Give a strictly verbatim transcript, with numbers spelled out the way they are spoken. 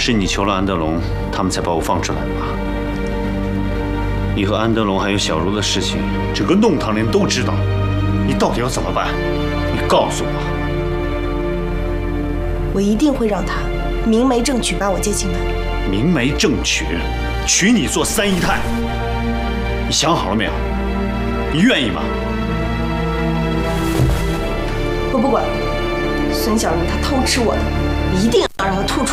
是你求了安德龙，他们才把我放出来的吧？你和安德龙还有小茹的事情，整个弄堂人都知道，你到底要怎么办？你告诉我。 我一定会让他明媒正娶把我接进门。 明媒正娶，娶你做三姨太，你想好了没有？你愿意吗？ 我不管，孙小茹她偷吃我的，一定要让她吐出来。